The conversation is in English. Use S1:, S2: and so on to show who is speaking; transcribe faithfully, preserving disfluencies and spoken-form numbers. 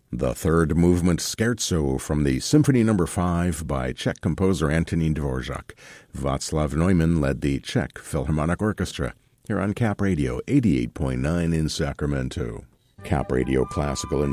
S1: The third movement Scherzo from the Symphony Number five by Czech composer Antonín Dvorak. Václav Neumann led the Czech Philharmonic Orchestra here on Cap Radio eighty-eight point nine in Sacramento. Cap Radio Classical